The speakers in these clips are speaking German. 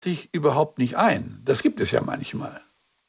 sich überhaupt nicht ein. Das gibt es ja manchmal.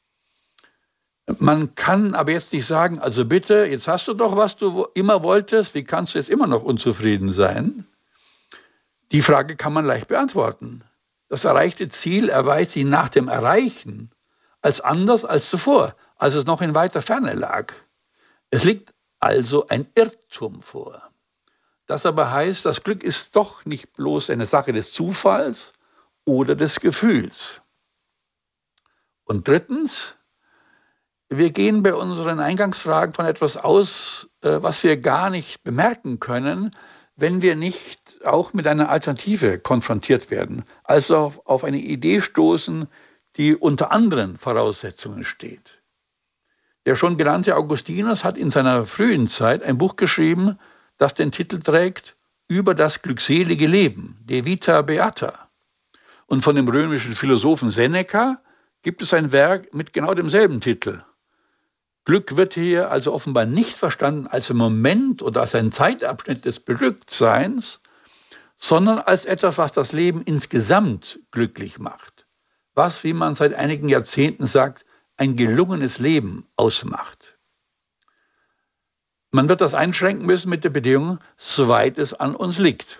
Man kann aber jetzt nicht sagen, also bitte, jetzt hast du doch, was du immer wolltest, wie kannst du jetzt immer noch unzufrieden sein? Die Frage kann man leicht beantworten. Das erreichte Ziel erweist sich nach dem Erreichen als anders als zuvor, als es noch in weiter Ferne lag. Es liegt also ein Irrtum vor. Das aber heißt, das Glück ist doch nicht bloß eine Sache des Zufalls oder des Gefühls. Und drittens, wir gehen bei unseren Eingangsfragen von etwas aus, was wir gar nicht bemerken können, wenn wir nicht auch mit einer Alternative konfrontiert werden, also auf eine Idee stoßen, die unter anderen Voraussetzungen steht. Der schon genannte Augustinus hat in seiner frühen Zeit ein Buch geschrieben, das den Titel trägt Über das glückselige Leben, De Vita Beata. Und von dem römischen Philosophen Seneca gibt es ein Werk mit genau demselben Titel. Glück wird hier also offenbar nicht verstanden als ein Moment oder als ein Zeitabschnitt des Beglücktseins, sondern als etwas, was das Leben insgesamt glücklich macht. Was, wie man seit einigen Jahrzehnten sagt, ein gelungenes Leben ausmacht. Man wird das einschränken müssen mit der Bedingung, soweit es an uns liegt.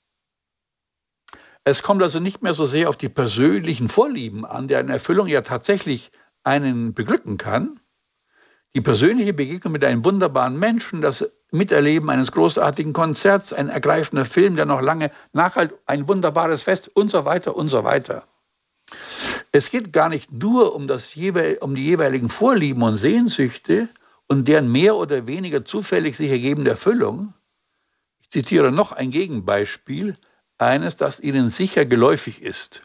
Es kommt also nicht mehr so sehr auf die persönlichen Vorlieben an, deren Erfüllung ja tatsächlich einen beglücken kann. Die persönliche Begegnung mit einem wunderbaren Menschen, das Miterleben eines großartigen Konzerts, ein ergreifender Film, der noch lange nachhält, ein wunderbares Fest und so weiter und so weiter. Es geht gar nicht nur um die jeweiligen Vorlieben und Sehnsüchte und deren mehr oder weniger zufällig sich ergebende Erfüllung. Ich zitiere noch ein Gegenbeispiel, eines, das Ihnen sicher geläufig ist.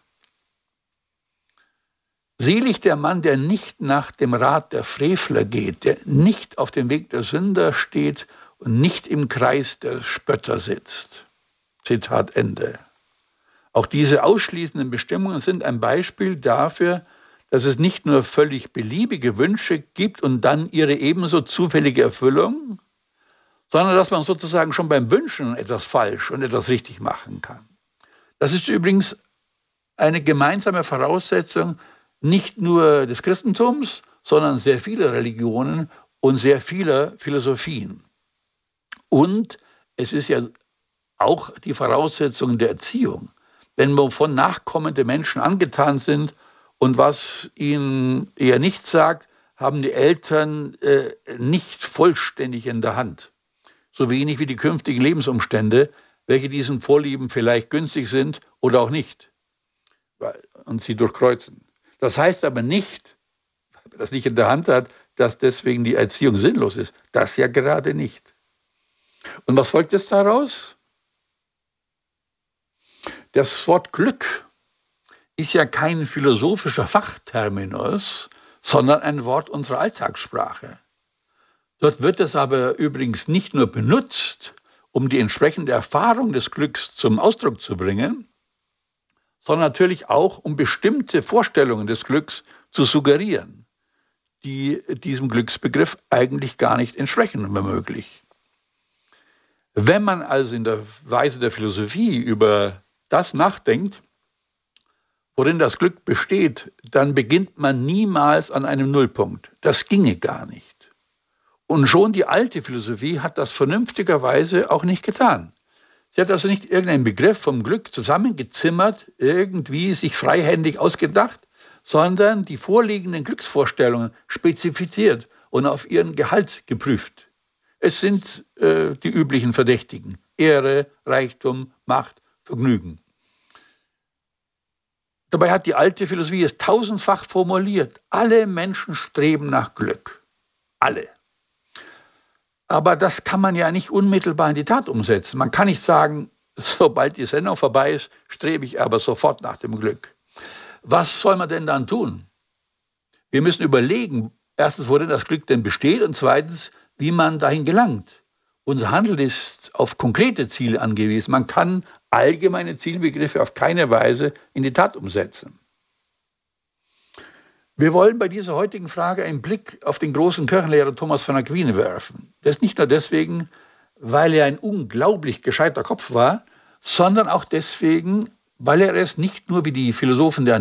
Selig der Mann, der nicht nach dem Rat der Frevler geht, der nicht auf dem Weg der Sünder steht und nicht im Kreis der Spötter sitzt. Zitat Ende. Auch diese ausschließenden Bestimmungen sind ein Beispiel dafür, dass es nicht nur völlig beliebige Wünsche gibt und dann ihre ebenso zufällige Erfüllung, sondern dass man sozusagen schon beim Wünschen etwas falsch und etwas richtig machen kann. Das ist übrigens eine gemeinsame Voraussetzung nicht nur des Christentums, sondern sehr vieler Religionen und sehr vieler Philosophien. Und es ist ja auch die Voraussetzung der Erziehung. Wenn wovon nachkommende Menschen angetan sind und was ihnen eher nicht sagt, haben die Eltern nicht vollständig in der Hand. So wenig wie die künftigen Lebensumstände, welche diesen Vorlieben vielleicht günstig sind oder auch nicht. Und sie durchkreuzen. Das heißt aber nicht, weil man das nicht in der Hand hat, dass deswegen die Erziehung sinnlos ist. Das ja gerade nicht. Und was folgt jetzt daraus? Das Wort Glück ist ja kein philosophischer Fachterminus, sondern ein Wort unserer Alltagssprache. Dort wird es aber übrigens nicht nur benutzt, um die entsprechende Erfahrung des Glücks zum Ausdruck zu bringen, sondern natürlich auch, um bestimmte Vorstellungen des Glücks zu suggerieren, die diesem Glücksbegriff eigentlich gar nicht entsprechen, womöglich. Wenn man also in der Weise der Philosophie über das nachdenkt, worin das Glück besteht, dann beginnt man niemals an einem Nullpunkt. Das ginge gar nicht. Und schon die alte Philosophie hat das vernünftigerweise auch nicht getan. Sie hat also nicht irgendeinen Begriff vom Glück zusammengezimmert, irgendwie sich freihändig ausgedacht, sondern die vorliegenden Glücksvorstellungen spezifiziert und auf ihren Gehalt geprüft. Es sind die üblichen Verdächtigen: Ehre, Reichtum, Macht, Vergnügen. Dabei hat die alte Philosophie es tausendfach formuliert: Alle Menschen streben nach Glück. Alle. Aber das kann man ja nicht unmittelbar in die Tat umsetzen. Man kann nicht sagen, sobald die Sendung vorbei ist, strebe ich aber sofort nach dem Glück. Was soll man denn dann tun? Wir müssen überlegen, erstens, worin das Glück denn besteht und zweitens, wie man dahin gelangt. Unser Handeln ist auf konkrete Ziele angewiesen. Man kann allgemeine Zielbegriffe auf keine Weise in die Tat umsetzen. Wir wollen bei dieser heutigen Frage einen Blick auf den großen Kirchenlehrer Thomas von Aquin werfen. Das nicht nur deswegen, weil er ein unglaublich gescheiter Kopf war, sondern auch deswegen, weil er es nicht nur wie die Philosophen der